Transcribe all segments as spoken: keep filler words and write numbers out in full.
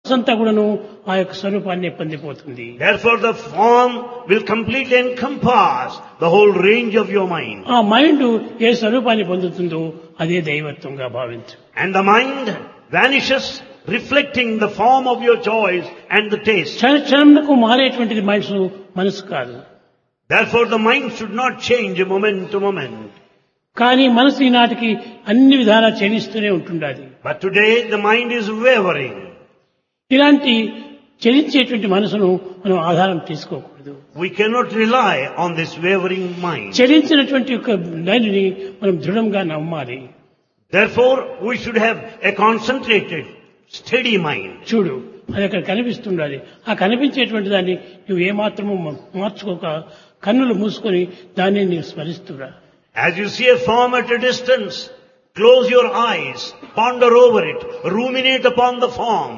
అంతా కూడాను ఆ యొక్క స్వరూపాన్ని పొందిపోతుంది. Therefore the form will completely encompass the whole range of your mind. ఆ మైండ్ ఏ స్వరూపాన్ని పొందుతుందో అదే దైవత్వంగా భావించు. And the mind vanishes reflecting the form of your choice and the taste. క్షణ క్షణంకు మారేటువంటిది మనసు మనసు కాదు. Therefore the mind should not change moment to moment. కానీ మనసు ఈనాటికి అన్ని విధాలా చెలిస్తూనే ఉంటుండాలి. But today the mind is wavering. ఇలాంటి చలించేటువంటి మనసును మనం ఆధారం తీసుకోకూడదు. We cannot rely on this wavering mind. చలించినటువంటి యొక్క దానిని మనం దృఢంగా నమ్మాలి. Therefore we should have a concentrated, steady mind. చూడు, అది అక్కడ కనిపిస్తుండాలి. ఆ కనిపించేటువంటి దాన్ని నువ్వు ఏమాత్రము మార్చుకోక కన్నులు మూసుకొని దాన్ని నీవు స్మరిస్తురా. As you see a form at a distance, close your eyes, ponder over it, ruminate upon the form.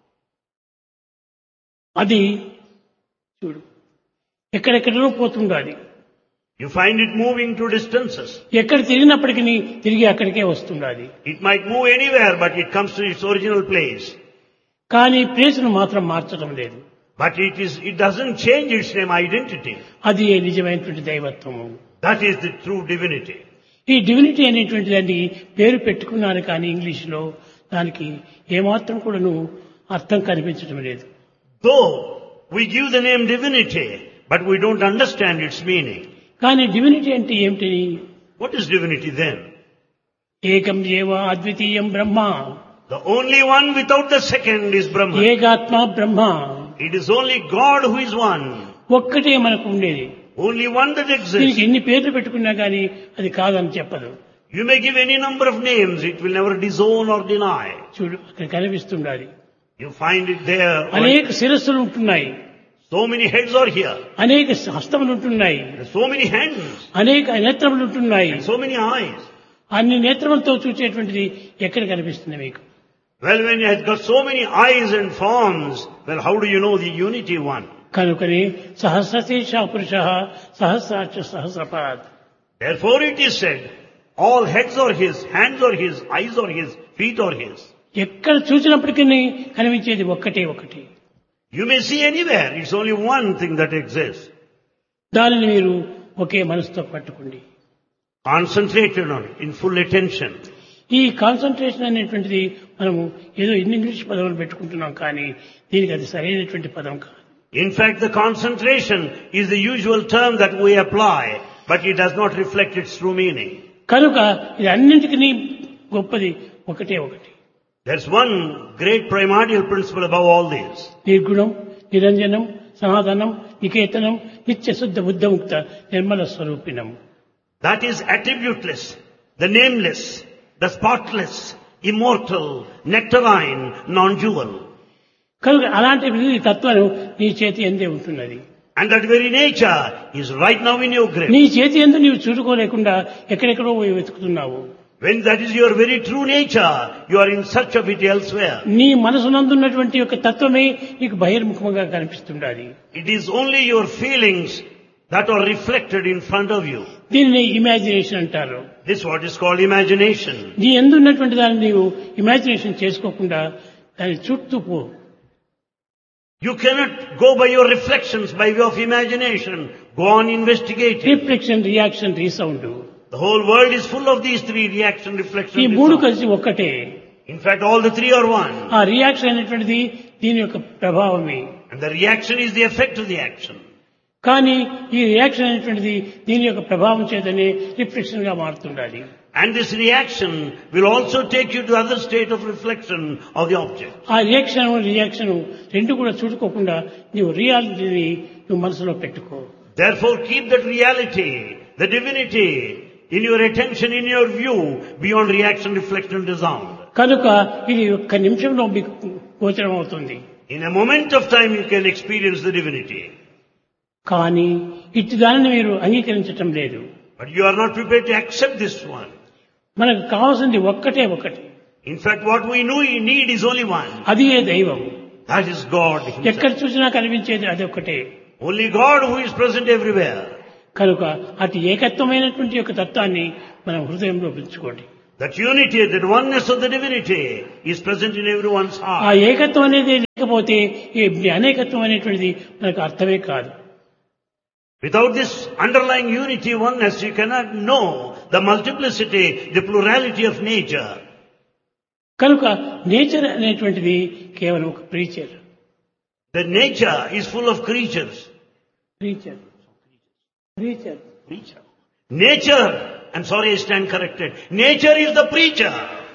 అది చూడు ఎక్కడెక్కడో పోతుండాలి. You find it moving to distances. ఎక్కడ తిరిగినప్పటికీ తిరిగి అక్కడికే వస్తుండాలి. It might move anywhere, but it comes to its original place. కానీ ప్లేస్ను మాత్రం మార్చడం లేదు. But it is, it doesn't change its name identity. అది నిజమైనటువంటి దైవత్వము. That is the true divinity. ఈ డివినిటీ అనేటువంటి దాన్ని పేరు పెట్టుకున్నాను కానీ ఇంగ్లీష్లో దానికి ఏమాత్రం కూడాను అర్థం కనిపించడం లేదు. Though we give the name divinity, but we don't understand its meaning. కానీ డివినిటీ అంటే ఏమిటి? What is divinity then? ఏకం ఏవ అద్వితీయం బ్రహ్మ. The only one without the second is Brahma. ఏకాత్మ Brahma. It is only God who is one. ఒక్కటే మనకు ఉండేది. Only one that దీనికి exists. ఎన్ని పేర్లు పెట్టుకున్నా కానీ అది కాదని చెప్పదు. You may give any number of names, it will never disown or deny. చూడు అక్కడ కనిపిస్తుండాలి. You find it there. అనేక శిరస్సులు ఉంటున్నాయి, So many heads are here. అనేక హస్తములు ఉంటున్నాయి, There are so many hands. అనేక నేత్రములు ఉంటున్నాయి. And so many eyes. అన్ని నేత్రములతో చూసేటువంటిది ఎక్కడ కనిపిస్తుంది మీకు? Well, when you have got so many eyes and forms, well, how do you know the unity one? కనుకని సహస్రశీర్ష పురుష సహస్రాక్ష సహస్రపాద్. Therefore it is said, all heads are his, hands are his, eyes are his, feet are his. ఎక్కడ చూసినప్పటికీ కనిపించేది ఒక్కటే ఒకటి. You may see anywhere, it's only one thing that exists. దానిని మీరు ఒకే మనసుతో పట్టుకోండి. Concentrated on it, in full attention. ఈ concentration అనేటువంటిది మనము ఏదో ఇన్ని ఇంగ్లీష్ పదవులు పెట్టుకుంటున్నాం కానీ దీనికి అది సరైనటువంటి పదం కాదు. In fact, the concentration is the usual term that we apply, but it does not reflect its true meaning. కనుక ఇది అన్నింటికీ గొప్పది ఒకటే ఒకటి. There's one great primordial principle above all these. నిర్గుణం, నిరంజనం, సనాతనం, నికేతనం, నిత్య శుద్ధ బుద్ధముక్త Nirmala స్వరూపిణం. That is attributeless, the nameless, the spotless, immortal, nectarine, non-dual. కనుక అలాంటి తత్వం నీ చేతి ఎందే ఉంటున్నది. And that very nature is right now in your grip. నీ చేతి ఎందు నీవు చూసుకోలేకుండా ఎక్కడెక్కడో పోయి వెతుకుతున్నావు. When that is your very true nature, you are in search of it elsewhere. నీ మనసునందున్నటువంటి యొక్క తత్వమే నీకు బహిర్ముఖంగా కనిపిస్తుండాలి. It is only your feelings that are reflected in front of you. దీనిని ఇమాజినేషన్ అంటారు. This is what is called imagination. నీ ఎందున్నటువంటి దాన్ని నీవు imagination చేసుకోకుండా దాన్ని చుట్టూ పో. You cannot go by your reflections by way of imagination. Go on investigating. Reflection, reaction, resound. The whole world is full of these three: reaction, reflection, ఈ మూడు resound. కలిసి ఒక్కటే. In fact, all the three are one. ఆ reaction అనేటువంటిది దీని యొక్క ప్రభావమే. And the reaction is the effect of the action. కానీ ఈ రియాక్షన్ అనేటువంటిది దీని యొక్క ప్రభావం చేతనే రిఫ్లెక్షన్ గా మారుతుండాలి. And this reaction will also take you to the other state of reflection of the object. ఆ రియాక్షన్ రియాక్షన్ రెండు కూడా చూడుకోకుండా నీవు రియాలిటీని నువ్వు మనసులో పెట్టుకో. Therefore, keep that reality, the divinity, in your attention, in your view, beyond reaction, reflection, and resound. కనుక ఇది ఒక్క నిమిషంలో మీకు గోచరం అవుతుంది. In a moment of time, you can experience the divinity. కానీ ఇట్టి దానిని మీరు అంగీకరించటం లేదు. But you are not prepared to accept this one. మనకు కావాల్సింది ఒక్కటే ఒకటి. In fact, what we know we need is only one. అది ఏ దైవం. That is God himself. ఎక్కడ చూసినా కనిపించేది అది ఒక్కటే. Only God who is present everywhere. కనుక అతి ఏకత్వమైనటువంటి యొక్క తత్వాన్ని మనం హృదయంలో పెంచుకోండి. That unity, that oneness of the divinity is present in everyone's ఆ heart. ఏకత్వం అనేది లేకపోతే ఈ అనేకత్వం అనేటువంటిది మనకు అర్థమే కాదు. Without this underlying unity, oneness, you cannot know the multiplicity, the plurality of nature. కనుక నేచర్ అనేటువంటిది కేవలం ఒక preacher. The nature is full of creatures. Preacher preacher Preacher. Nature, I'm sorry I stand corrected. Nature is the preacher.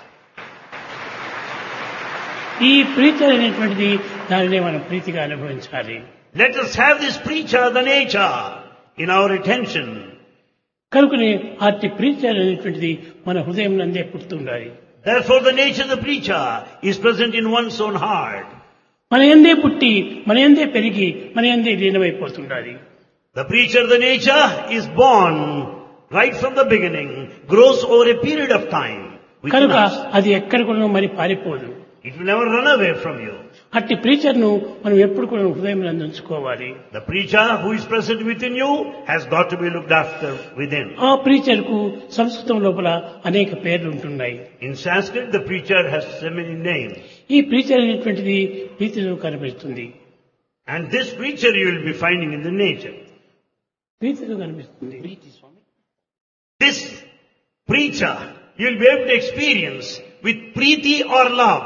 ఈ preacher అనేటువంటిది దానినే మనం ప్రీతిగా అనుభవించాలి. Let us have this preacher, the nature, in our attention. కనుకనే అట్టి preacher అనేటువంటిది మన హృదయం నందే పుడుతుండాలి. Therefore the nature of the preacher is present in one's own heart. మన యందే పుట్టి మన యందే పెరిగి మన యందే లీనమైపోతుండాలి. The preacher, the nature, is born right from the beginning, grows over a period of time within కనుక us. అది ఎక్కడికి కూడా మరి పారిపోదు. It will never run away from you. అట్టి ప్రీచర్ ను మనం ఎప్పుడు కూడా హృదయం నందు ఉంచుకోవాలి. The preacher who is present within you has got to be looked after within. ఆ ప్రీచర్ కు సంస్కృతం లోపల అనేక పేర్లు ఉంటున్నాయి. In Sanskrit, the preacher has so many names. ఈ ప్రీచర్ అనేటువంటిది ప్రీతిలో కనిపిస్తుంది. And this preacher you will be finding in the nature. ప్రీతిలో కనిపిస్తుంది. This preacher you will be able to experience with preeti or love.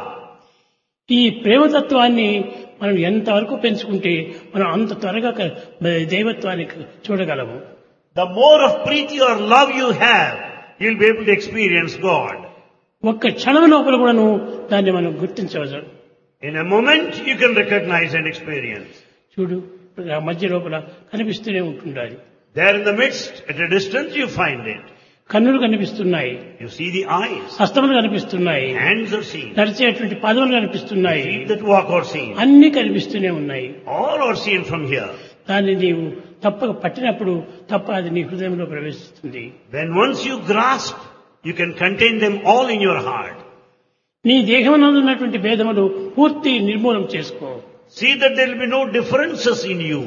ఈ ప్రేమతత్వాన్ని మనం ఎంతవరకు పెంచుకుంటే మనం అంత త్వరగా క- దైవత్వాన్ని చూడగలము. The more of preeti or love you have, you will be able to experience God. ఒక్క క్షణం లోపల కూడాను దాన్ని మనం గుర్తించవచ్చు. In a moment you can recognize and experience. చూడు ఆ మధ్య లోపల కనిపిస్తూనే ఉంటుండాలి. There in the midst, at a distance you find it. కన్నులు కనిపిస్తున్నాయి, You see the eyes, హస్తములు కనిపిస్తున్నాయి, hands are seen, నడిచేటువంటి పాదములు కనిపిస్తున్నాయి, feet that walk are seen. అన్ని కనిపిస్తూనే ఉన్నాయి. All are seen from here. దాన్ని నీవు తప్పక పట్టినప్పుడు తప్ప అది నీ హృదయంలో ప్రవేశిస్తుంది. When once you grasp, you can contain them all in your heart. నీ దేహంలో ఉన్నటువంటి భేదములు పూర్తి నిర్మూలన చేసుకో. See that there will be no differences in you.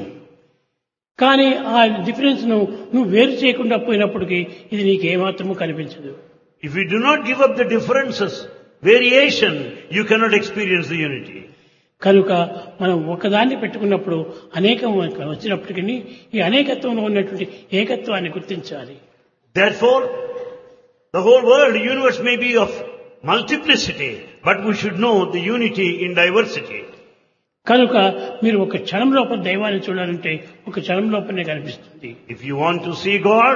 కానీ ఆ డిఫరెన్స్ ను నువ్వు వేరు చేయకుండా పోయినప్పటికీ ఇది నీకు ఏమాత్రము కనిపించదు. If you do not give up the differences, variation, you cannot experience the unity. కనుక మనం ఒకదాన్ని పెట్టుకున్నప్పుడు అనేకం వచ్చినప్పటికీ ఈ అనేకత్వంలో ఉన్నటువంటి ఏకత్వాన్ని గుర్తించాలి. Therefore, the whole world, the universe may be of multiplicity, but we should know the unity in diversity. కనుక మీరు ఒక క్షణం లోపల దైవాన్ని చూడాలంటే ఒక క్షణం లోపలనే కనిపిస్తుంది. If you want to see God,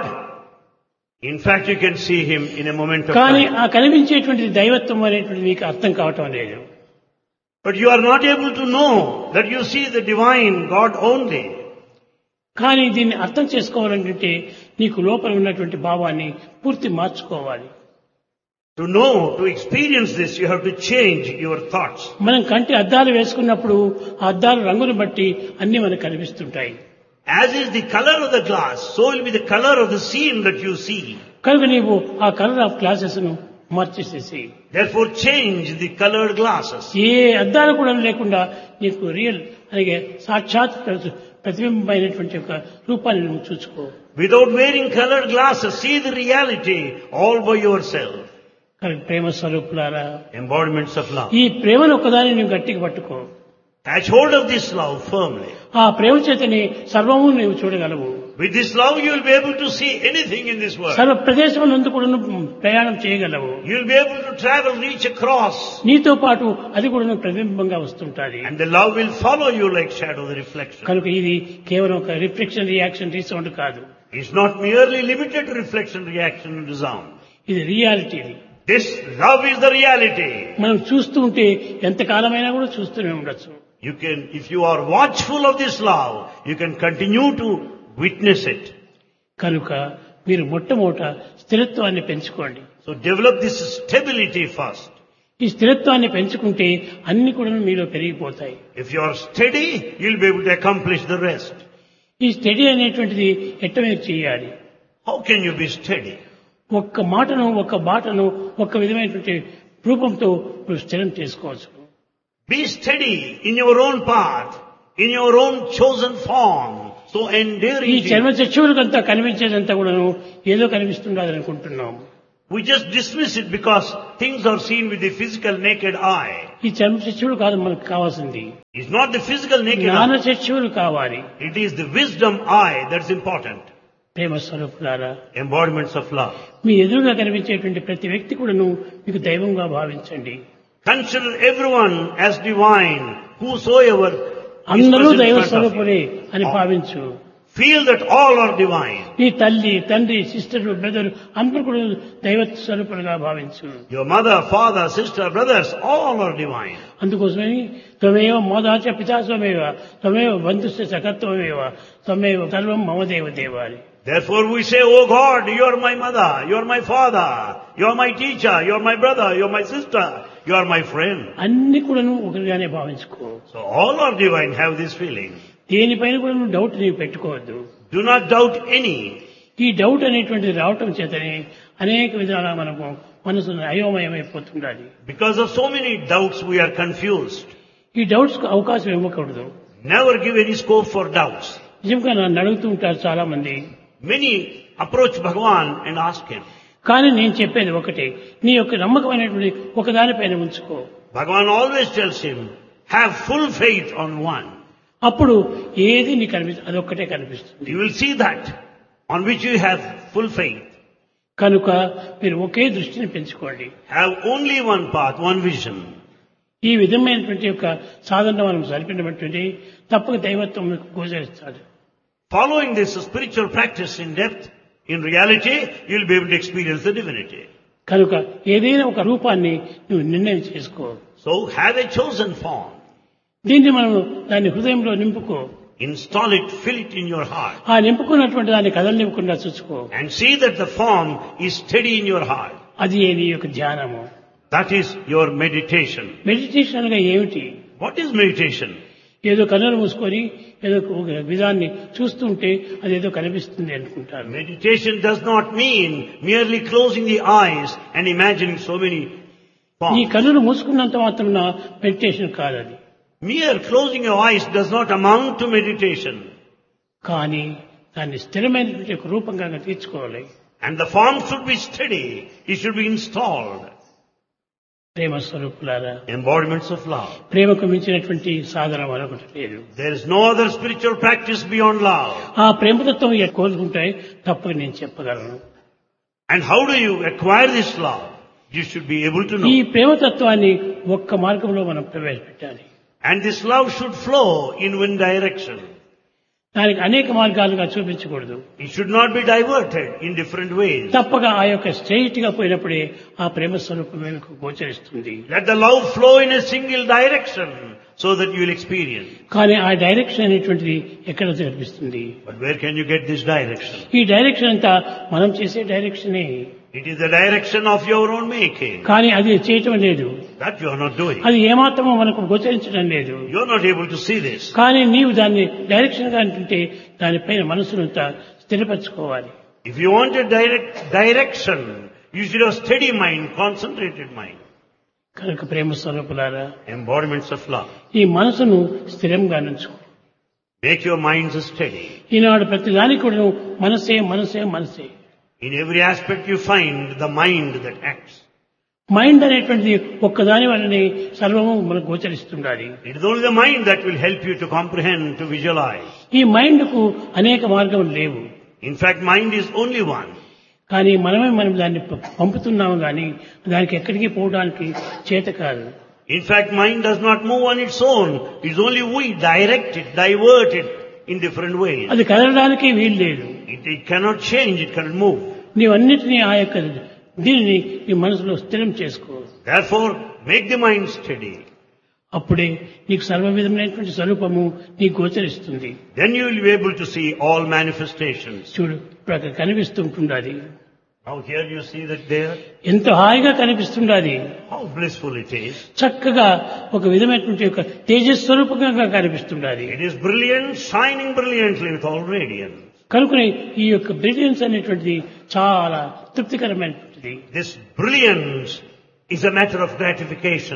in fact you can see Him in a moment of కానీ time. ఆ కనిపించేటువంటి దైవత్వం అనేటువంటి మీకు అర్థం కావటం లేదు. But you are not able to know that you see the divine God only. కానీ దీన్ని అర్థం చేసుకోవాలంటే నీకు లోపల ఉన్నటువంటి భావాన్ని పూర్తి మార్చుకోవాలి. To know, to experience this, you have to change your thoughts. మనం కంటి అద్దాలు వేసుకున్నప్పుడు ఆ అద్దాల రంగును బట్టి అన్ని మనకు కనిపిస్తుంటాయి. As is the color of the glass, so will be the color of the scene that you see. కనుక నీవు ఆ కలర్ ఆఫ్ గ్లాసెస్ ను మార్చేసేసి Therefore change the colored glasses. ఏ అద్దాలు కూడా లేకుండా నీకు రియల్ అలాగే సాక్షాత్ ప్రతిబింబమైనటువంటి ఒక రూపాన్ని నువ్వు చూసుకో. Without wearing colored glasses, see the reality all by yourself. కనుక ప్రేమ స్వరూపులారా, Embodiments of love. ఈ ప్రేమను ఒకదాన్ని నువ్వు గట్టిగా పట్టుకో. Catch hold of this love firmly. ఆ ప్రేమ చేతని సర్వము నీవు చూడగలవు. With this love you will be able to see anything in this world. సర్వ ప్రదేశములందు కూడా ప్రయాణం చేయగలవు. You will be able to travel, reach across. నీతో పాటు అది కూడా ప్రతిబింబంగా వస్తుంటాది. And the love will follow you like shadow, the reflection. కనుక ఇది కేవలం ఒక రిఫ్లెక్షన్ రియాక్షన్ రీసౌండ్ కాదు. It's not merely limited to reflection, reaction and resound. ఇది రియాలిటీ. ఇది This love is the reality. మనం చూస్తూ ఉంటే ఎంతకాలమైనా కూడా చూస్తూనే ఉండొచ్చు. You can, if you are watchful of this love, you can continue to witness it. కనుక మీరు మొట్టమొదట స్థిరత్వాన్ని పెంచుకోండి. So develop this stability first. ఈ స్థిరత్వాన్ని పెంచుకుంటే అన్ని కూడా మీలో పెరిగిపోతాయి. If you are steady, you'll be able to accomplish the rest. ఈ స్టడీ అనేటువంటిది ఎట్ట మీరు చేయాలి? How can you be steady? ఒక్క మాటను ఒక్క బాటను ఒక్క విధమైనటువంటి రూపంతో మీరు స్థిరం చేసుకోవచ్చు. Be steady in your own path, in your own chosen form. So ఈ enduring. చర్మ చక్షువులకంతా కనిపించేదంతా కూడాను ఏదో కనిపిస్తుండదు అనుకుంటున్నాం. We just dismiss it because things are seen with the physical naked eye. ఈ చర్మ చక్షువులు కాదు మనకు కావాల్సింది, It's not the physical naked జ్ఞాన eye. చక్షువులు కావాలి. It is the wisdom eye that's important. ప్రేమ స్వరూపులారా, Embodiments of love. మీ ఎదురుగా కనిపించేటువంటి ప్రతి వ్యక్తి కూడాను మీకు దైవంగా భావించండి. Consider everyone as divine, whosoever is అందరూ present in దైవ front of you. స్వరూపులే అని భావించు. Feel that all are divine. నీ తల్లి, తండ్రి, సిస్టర్, బ్రదర్ అందరూ కూడా దైవ స్వరూపులుగా భావించు. Your mother, father, sister, brothers, all are divine. అందుకోసమని త్వమేవ మోదాచ పితాస్వమేవ త్వమేవ బంధుస్య సఖత్వమేవ త్వమేవ సర్వం మమ దేవ దేవాని. Therefore we say, Oh God, you are my mother, you are my father, you are my teacher, you are my brother, you are my sister, you are my friend. అన్ని కూడాను ఒకరిగానే భావించుకో. So all are divine, have this feeling. దేనిపైన కూడా నువ్వు doubt నీవు పెట్టుకోవద్దు. Do not doubt any. ఈ doubt అనేటువంటిది రావటం చేతనే అనేక విధాలా మనకు మనసు అయోమయమైపోతుండాలి. Because of so many doubts we are confused. ఈ డౌట్స్ కు అవకాశం ఇవ్వకూడదు. Never give any scope for doubts. నిజంగా నన్ను అడుగుతూ ఉంటారు చాలా మంది. Many approach Bhagavan and ask him. కానీ నేను చెప్పేది ఒకటే, నీ యొక్క నమ్మకమైనటువంటి ఒకదానిపైన ఉంచుకో. Bhagavan always tells him, have full faith on one. అప్పుడు ఏది నీ కనిపిస్తుంది అదొక్కటే కనిపిస్తుంది. You will see that on which you have full faith. కనుక మీరు ఒకే దృష్టిని పెంచుకోండి. Have only one path, one vision. ఈ విధమైనటువంటి యొక్క సాధన మనం సరిపినటువంటి తప్పక దైవత్వం మీకు గోచరిస్తాడు. Following this spiritual practice in depth, in reality, you will be able to experience the divinity. కనుక ఏదైనా ఒక రూపాన్ని నువ్వు నిర్ణయం చేసుకో. So have a chosen form. దీన్ని మనం దాన్ని హృదయంలో నింపుకో. Install it, fill it in your heart. ఆ నింపుకున్నటువంటి దాన్ని కదలనివ్వకుండా చూసుకో. And see that the form is steady in your heart. అది నీ యొక్క ధ్యానము. That is your meditation. Meditation అనగా ఏమిటి? What is meditation? ఏదో కన్నులు మూసుకొని ఏదో ఒక విధాన్ని చూస్తుంటే అది ఏదో కనిపిస్తుంది అనుకుంటారు. Meditation does not mean merely closing the eyes and imagining so many forms. ఈ కన్నులు మూసుకున్నంత మాత్రం మెడిటేషన్ కాదు అది. Mere closing your eyes does not amount to meditation. కానీ దాన్ని స్థిరమైనటువంటి ఒక రూపంగా తీర్చుకోవాలి. And the form should be steady. It should be installed. ప్రేమ స్వరూపులారా, Embodiments of love. ప్రేమకు మించినటువంటి సాధన మరొకటి లేదు. There is no other spiritual practice beyond love. ఆ ప్రేమతత్వం కోరుకుంటే తప్పక నేను చెప్పగలను. And how do you acquire this love? You should be able to ఈ know. ప్రేమతత్వాన్ని ఒక్క మార్గంలో మనం ప్రవేశపెట్టాలి. And this love should flow in one direction. దానికి అనేక మార్గాలుగా చూపించకూడదు. It should not be diverted in different ways. తప్పక ఆ యొక్క స్ట్రైట్ గా పోయినప్పుడే ఆ ప్రేమ స్వరూపం మీకు గోచరిస్తుంది. Let the love flow in a single direction so that you will experience. కానీ ఆ డైరెక్షన్ అనేటువంటిది ఎక్కడ కనిపిస్తుంది? But where can you get this direction? ఈ డైరెక్షన్ అంతా మనం చేసే డైరెక్షనే. It is the direction of your own making. కానీ అది చేయటం లేదు. That you are not doing. అది ఏమాత్రమో మనకు గోచరించడం లేదు. You are not able to see this. కానీ నీవు దాన్ని డైరెక్షన్ గా అంటుంటే దానిపైన మనసునంతా స్థిరపరచుకోవాలి. If you want a direct direction, you should have steady mind, concentrated mind. కనుక ప్రేమ స్వరూపులారా, Embodiments of love. ఈ మనసును స్థిరంగా నుంచుకో. Make your minds steady. ఈనాడు ప్రతి దానికి కూడా మనసే మనసే మనసే. In every aspect you find the mind that acts. Mind అనేటువంటిది ఒక్కదాని వల్లనే సర్వము మనకు గోచరిస్తుండాలి. It is only the mind that will help you to comprehend, to visualize. ఈ మైండ్ కు అనేక మార్గములు లేవు. In fact, mind is only one. కానీ మనమే మనం దాన్ని పంపుతున్నాము కానీ దానికి ఎక్కడికి పోవడానికి చేత కాదు. In fact, mind does not move on its own. It is only we direct it, divert it in different ways. అది కదలడానికి వీలు లేదు. It, it cannot change, it cannot move. నీవన్నిటినీ ఆ యొక్క దీనిని నీ మనసులో స్థిరం చేసుకో. Therefore, make the mind steady. అప్పుడే నీకు సర్వ విధమైనటువంటి స్వరూపము నీకు గోచరిస్తుంది. Then you will be able to see all manifestations. చూడు, ఇప్పుడు అక్కడ కనిపిస్తుంటున్నది. Now here you see that there, ఎంత హాయిగా కనిపిస్తుండాది. how blissful it is. చక్కగా ఒక విధమైనటువంటి ఒక తేజస్వరూపంగా కనిపిస్తుండాది. It is brilliant, shining brilliantly with all radiance. కనుకనే ఈ యొక్క బ్రిలియన్స్ అనేటువంటిది చాలా తృప్తికరమైనటువంటిది. This brilliance is a matter of gratification.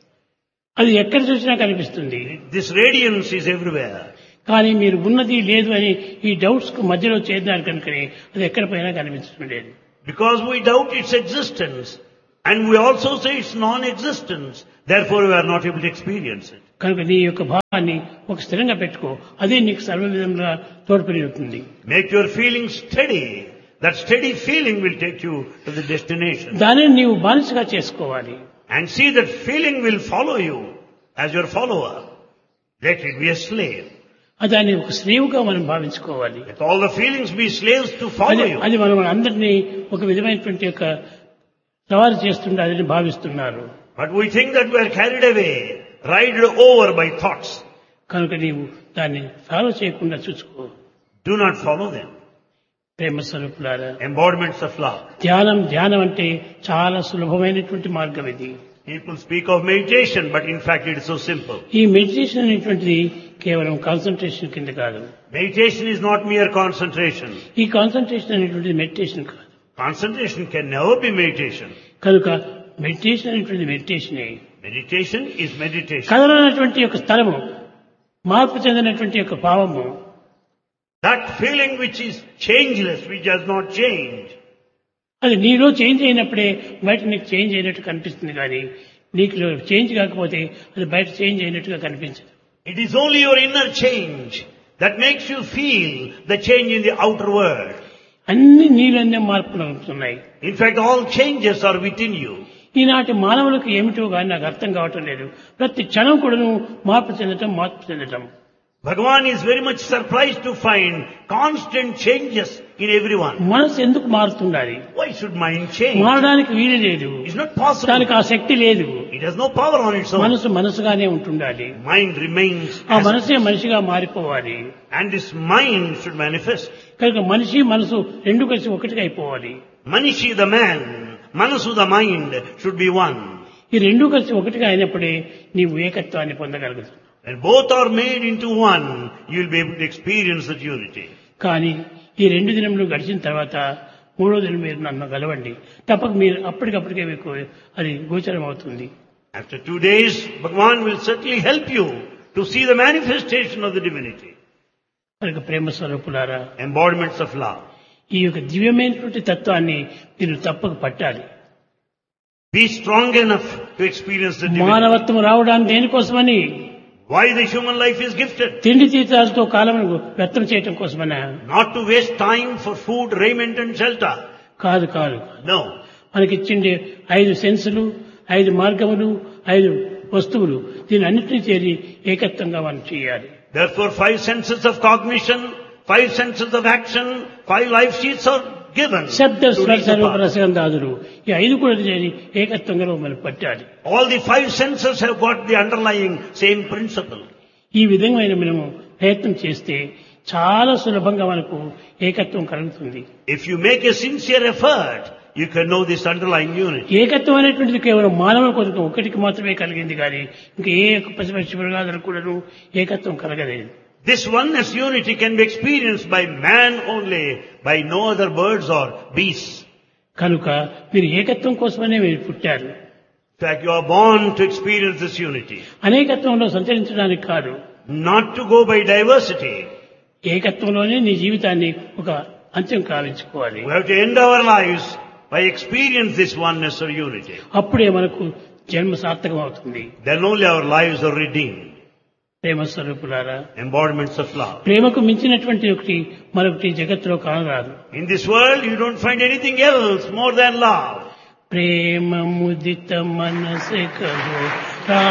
అది ఎక్కడ చూసినా కనిపిస్తుంది. This radiance is everywhere. కానీ మీరు ఉన్నది లేదు అని ఈ డౌట్స్ కు మధ్యలో చేద్దారు కనుకనే అది ఎక్కడ పోయినా కనిపించడం లేదు. Because we doubt its existence and we also say its non-existence, therefore we are not able to experience it. కనుక నీ యొక్క భావాన్ని ఒక స్థిరంగా పెట్టుకో, అదే నీకు సర్వ విధంగా తోడ్పడుతుంది. Make your feeling steady. That steady feeling will take you to the destination. దానిని నీవు బానిసగా చేసుకోవాలి. And see that feeling will follow you as your follower. Let it be a slave. దాన్ని ఒక స్లేవ్గా మనం భావించుకోవాలి. Let all the feelings be slaves to follow you. అది మనం అందరినీ ఒక విధమైనటువంటి యొక్క సవాలు చేస్తుండాలని భావిస్తున్నారు. But we think that we are carried away, ride over by thoughts. కనుక నీవు దాన్ని ఫాలో చేయకుండా చూసుకో. Do not follow them. ప్రేమ స్వరూపులారా, Embodiments of love. ధ్యానం ధ్యానం అంటే చాలా సులభమైనటువంటి మార్గం ఇది. People speak of meditation, but in fact it is so simple. ఈ మెడిటేషన్ అనేటువంటిది కేవలం కాన్సన్ట్రేషన్ కింద కాదు. Meditation is not mere concentration. ఈ కాన్సన్ట్రేషన్ అనేటువంటిది మెడిటేషన్ కాదు. Concentration can never be meditation. కనుక మెడిటేషన్ అనేటువంటిది మెడిటేషనే. Meditation is meditation. కదలనటువంటి యొక్క స్థలము, మార్పు చెందినటువంటి యొక్క భావము, That feeling which is changeless, which does not change. అది నీలో చేంజ్ అయినప్పుడే బయట నీకు చేంజ్ అయినట్టు కనిపిస్తుంది, కానీ నీకు చేంజ్ కాకపోతే అది బయట చేంజ్ అయినట్టుగా కనిపించదు. It is only your inner change that makes you feel the change in the outer world. అన్ని నీలోనే మార్పులు అవుతున్నాయి. In fact, all changes are within you. ఈనాటి మానవులకు ఏమిటో కానీ నాకు అర్థం కావటం లేదు. ప్రతి క్షణం కూడాను మార్పు చెందటం మార్పు చెందటం. Bhagavan is very much surprised to find constant changes in everyone. మనసు ఎందుకు మారుతుండాలి? Why should mind change? మారడానికి వీలు లేదు. It's not possible. దానికి ఆ శక్తి లేదు. It has no power on its own. మనసు మనసుగానే ఉంటుండాలి. Mind remains. ఆ as మనసే మనిషిగా మారిపోవాలి. And this mind should manifest. కనుక మనిషి మనసు రెండు కలిసి ఒకటిగా అయిపోవాలి. Manishi the man, Manasu the mind should be one. ఈ రెండు కలిసి ఒకటిగా అయినప్పుడే నీవు ఏకత్వాన్ని పొందగలుగుతావు. When both are made into one, you will be able to experience that unity. కానీ ఈ రెండు దినములు గడిచిన తర్వాత మూడో దినం మీరు నన్ను గలవండి, తప్పక మీరు అప్పటికప్పటికే మీకు అది గోచరం అవుతుంది. After two days, Bhagavan will certainly help you to see the manifestation of the divinity. కనుక ప్రేమ స్వరూపులారా, Embodiments of love. ఈ యొక్క దివ్యమైనటువంటి తత్వాన్ని మీరు తప్పక పట్టాలి. Be strong enough to experience the divinity. మానవత్వం రావడానికి దేనికోసమని? Why the human life is gifted? తిండి తీర్థాలతో కాలమును వ్యర్థం చేయటం కోసమనా? Not to waste time for food, raiment and shelter. కాదు కాదు. No. మనకిచ్చిండే ఐదు సెన్సులు, ఐదు మార్గములు, ఐదు వస్తువులు, దీని అన్నింటినీ చేరి ఏకత్వంగా మనం చేయాలి. Therefore five senses of cognition, five senses of action, five life sheets are given. శబ్ద to స్పర్శ reach the రూప path. రసగంధాదులు, ఈ ఐదు కూడా చేరి ఏకత్వంగా మనం పట్టాలి. All the five senses have got the underlying same principle. ఈ విధమైన మనము ప్రయత్నం చేస్తే చాలా సులభంగా మనకు ఏకత్వం కలుగుతుంది. If you make a sincere effort, you can know this underlying unity. ఏకత్వం అనేటువంటిది కేవలం మానవుల కొరకు ఒకటికి మాత్రమే కలిగింది, కానీ ఇంకా ఏ పశుపక్షి మృగాదులకు కూడాను ఏకత్వం కలగలేదు. This oneness unity can be experienced by man only, by no other birds or beasts. కనుక మీరు ఏకత్వం కోసమనే మీరు పుట్టారు. In fact, you are born to experience this unity. అనేకత్వంలో సంచరించడానికి కాదు, Not to go by diversity. ఏకత్వంలోనే నీ జీవితాన్ని ఒక అంత్యం కావించుకోవాలి. We have to end our lives by experience this oneness or unity. అప్పుడే మనకు జన్మ సార్థకం అవుతుంది. Then only our lives are redeemed. ప్రేమ స్వరూపులారా, Embodiments of love. ప్రేమకు మించినటువంటి ఒకటి మరొకటి జగత్తులో కానరాదు. In this world, you don't find anything else more than love. ప్రేమ ముదిత మనసే కహో